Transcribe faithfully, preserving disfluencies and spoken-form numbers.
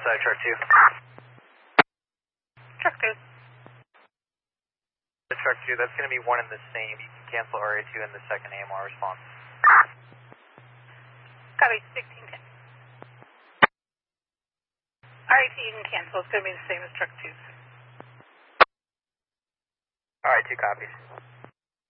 inside truck two. Truck two. The truck two, that's going to be one and the same. You can cancel R A two in the second A M R response. Copy, sixteen ten. R A two you can cancel, it's going to be the same as truck two. Alright, two copies.